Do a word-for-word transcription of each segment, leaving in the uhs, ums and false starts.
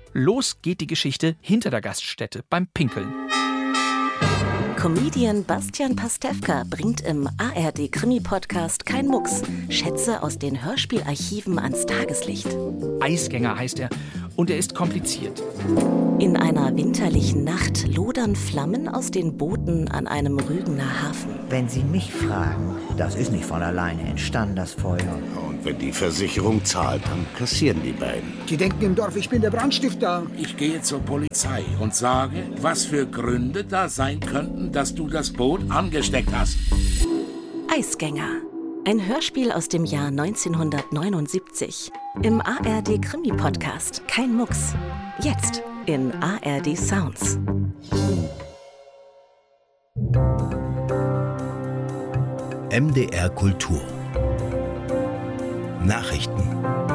Los geht die Geschichte hinter der Gaststätte beim Pinkeln. Comedian Bastian Pastewka bringt im A R D-Krimi-Podcast Kein Mucks Schätze aus den Hörspielarchiven ans Tageslicht. Eisgänger heißt er und er ist kompliziert. In einer winterlichen Nacht lodern Flammen aus den Booten an einem Rügener Hafen. Wenn Sie mich fragen, das ist nicht von alleine entstanden, das Feuer. Und wenn die Versicherung zahlt, dann kassieren die beiden. Die denken im Dorf, ich bin der Brandstifter. Ich gehe zur Polizei und sage, was für Gründe da sein könnten, dass du das Boot angesteckt hast. Eisgänger. Ein Hörspiel aus dem Jahr neunzehnhundertneunundsiebzig. Im A R D-Krimi-Podcast Kein Mucks. Jetzt in A R D Sounds. M D R Kultur. Nachrichten.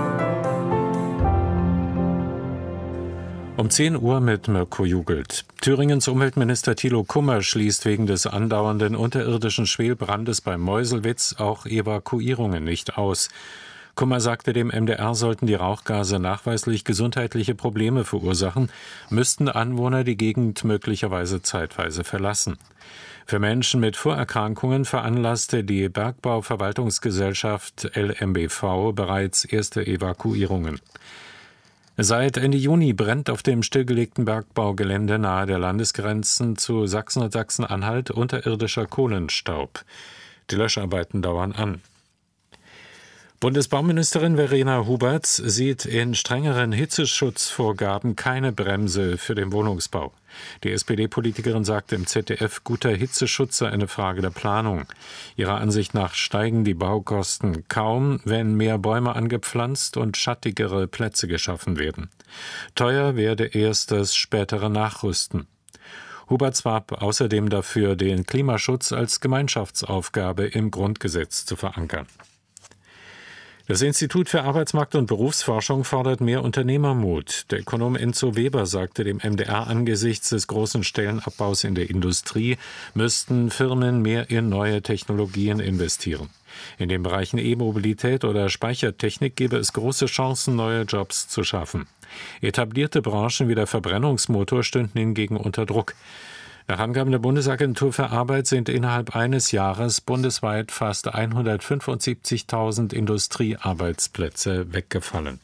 Um zehn Uhr mit Mirko Jugelt. Thüringens Umweltminister Thilo Kummer schließt wegen des andauernden unterirdischen Schwelbrandes bei Meuselwitz auch Evakuierungen nicht aus. Kummer sagte dem M D R, sollten die Rauchgase nachweislich gesundheitliche Probleme verursachen, müssten Anwohner die Gegend möglicherweise zeitweise verlassen. Für Menschen mit Vorerkrankungen veranlasste die Bergbauverwaltungsgesellschaft L M B V bereits erste Evakuierungen. Seit Ende Juni brennt auf dem stillgelegten Bergbaugelände nahe der Landesgrenzen zu Sachsen und Sachsen-Anhalt unterirdischer Kohlenstaub. Die Löscharbeiten dauern an. Bundesbauministerin Verena Huberts sieht in strengeren Hitzeschutzvorgaben keine Bremse für den Wohnungsbau. Die S P D-Politikerin sagte im Z D F, guter Hitzeschutz sei eine Frage der Planung. Ihrer Ansicht nach steigen die Baukosten kaum, wenn mehr Bäume angepflanzt und schattigere Plätze geschaffen werden. Teuer werde erst das spätere Nachrüsten. Huberts warb außerdem dafür, den Klimaschutz als Gemeinschaftsaufgabe im Grundgesetz zu verankern. Das Institut für Arbeitsmarkt- und Berufsforschung fordert mehr Unternehmermut. Der Ökonom Enzo Weber sagte dem M D R, angesichts des großen Stellenabbaus in der Industrie müssten Firmen mehr in neue Technologien investieren. In den Bereichen E-Mobilität oder Speichertechnik gäbe es große Chancen, neue Jobs zu schaffen. Etablierte Branchen wie der Verbrennungsmotor stünden hingegen unter Druck. Nach Angaben der Bundesagentur für Arbeit sind innerhalb eines Jahres bundesweit fast hundertfünfundsiebzigtausend Industriearbeitsplätze weggefallen.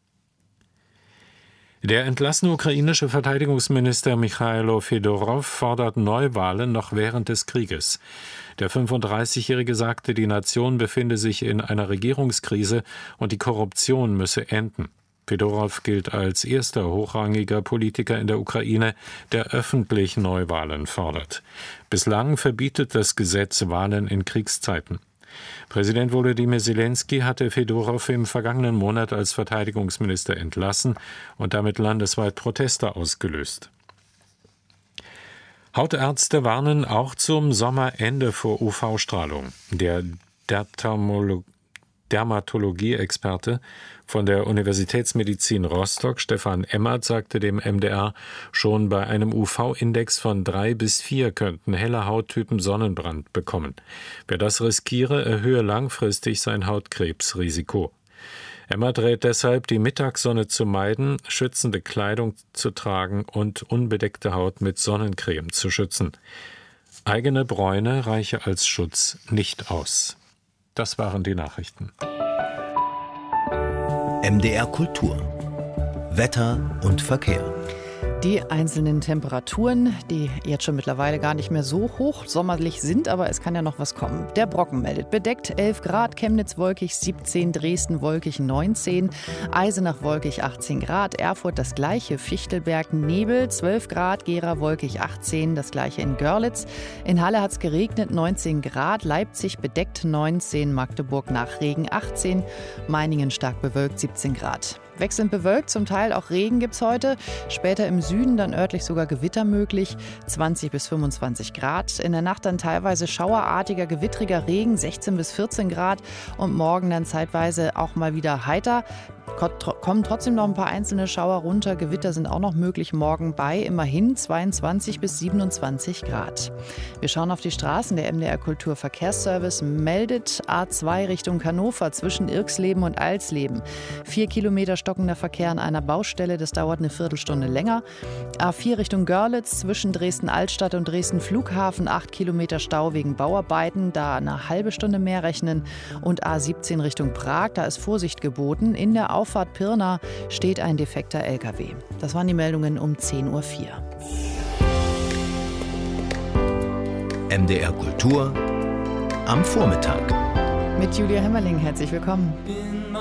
Der entlassene ukrainische Verteidigungsminister Michailo Fedorow fordert Neuwahlen noch während des Krieges. Der fünfunddreißigjährige sagte, die Nation befinde sich in einer Regierungskrise und die Korruption müsse enden. Fedorow gilt als erster hochrangiger Politiker in der Ukraine, der öffentlich Neuwahlen fordert. Bislang verbietet das Gesetz Wahlen in Kriegszeiten. Präsident Volodymyr Zelensky hatte Fedorow im vergangenen Monat als Verteidigungsminister entlassen und damit landesweit Proteste ausgelöst. Hautärzte warnen auch zum Sommerende vor U V-Strahlung. Der Dermatologe Dermatologie-Experte von der Universitätsmedizin Rostock, Stefan Emmert, sagte dem M D R, schon bei einem U V-Index von drei bis vier könnten helle Hauttypen Sonnenbrand bekommen. Wer das riskiere, erhöhe langfristig sein Hautkrebsrisiko. Emmert rät deshalb, die Mittagssonne zu meiden, schützende Kleidung zu tragen und unbedeckte Haut mit Sonnencreme zu schützen. Eigene Bräune reiche als Schutz nicht aus. Das waren die Nachrichten. M D R Kultur. Wetter und Verkehr. Die einzelnen Temperaturen, die jetzt schon mittlerweile gar nicht mehr so hoch sommerlich sind, aber es kann ja noch was kommen. Der Brocken meldet bedeckt elf Grad, Chemnitz wolkig siebzehn, Dresden wolkig neunzehn, Eisenach wolkig achtzehn Grad, Erfurt das gleiche, Fichtelberg Nebel zwölf Grad, Gera wolkig achtzehn, das gleiche in Görlitz. In Halle hat es geregnet, neunzehn Grad, Leipzig bedeckt neunzehn, Magdeburg nach Regen achtzehn, Meiningen stark bewölkt siebzehn Grad. Wechselnd bewölkt, zum Teil auch Regen gibt's heute. Später im Süden dann örtlich sogar Gewitter möglich, zwanzig bis fünfundzwanzig Grad. In der Nacht dann teilweise schauerartiger, gewittriger Regen, sechzehn bis vierzehn Grad. Und morgen dann zeitweise auch mal wieder heiter. Kommen trotzdem noch ein paar einzelne Schauer runter. Gewitter sind auch noch möglich morgen bei immerhin zweiundzwanzig bis siebenundzwanzig Grad. Wir schauen auf die Straßen. Der M D R Kulturverkehrsservice meldet A zwei Richtung Hannover zwischen Irxleben und Alsleben. Vier Kilometer stockender Verkehr an einer Baustelle. Das dauert eine Viertelstunde länger. A vier Richtung Görlitz zwischen Dresden-Altstadt und Dresden-Flughafen. Acht Kilometer Stau wegen Bauarbeiten. Da eine halbe Stunde mehr rechnen. Und A siebzehn Richtung Prag. Da ist Vorsicht geboten. In der Auffahrt Pirna steht ein defekter L K W. Das waren die Meldungen um zehn Uhr vier. M D R Kultur am Vormittag. Mit Julia Hemmerling, herzlich willkommen.